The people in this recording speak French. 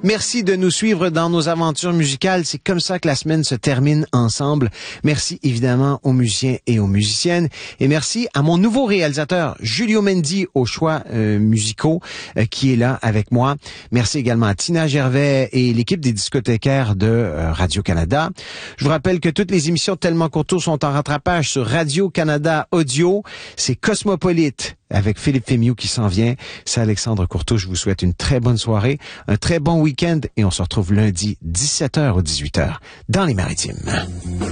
Merci de nous suivre dans nos aventures musicales. C'est comme ça que la semaine se termine ensemble. Merci évidemment aux musiciens et aux musiciennes. Et merci à mon nouveau réalisateur, Julio Mendy, aux choix musicaux, qui est là avec moi. Merci également à Tina Gervais et l'équipe des discothécaires de Radio-Canada. Je vous rappelle que toutes les émissions de Tellement Courteau sont en rattrapage sur Radio-Canada Audio. C'est Cosmopolite avec Philippe Fémieux qui s'en vient. C'est Alexandre Courteau. Je vous souhaite une très bonne soirée, un très bon week-end et on se retrouve lundi 17h ou 18h dans les Maritimes.